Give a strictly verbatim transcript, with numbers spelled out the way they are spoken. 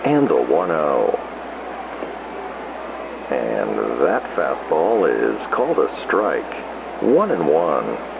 and the one oh. And that fastball is called a strike. One and one.